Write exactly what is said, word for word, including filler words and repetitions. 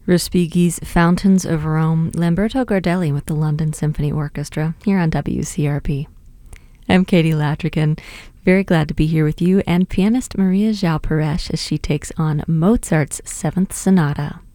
Respighi's Fountains of Rome, Lamberto Gardelli with the London Symphony Orchestra, here on W C R P. I'm Katie Latrican, very glad to be here with you and pianist Maria João Paresh as she takes on Mozart's Seventh Sonata.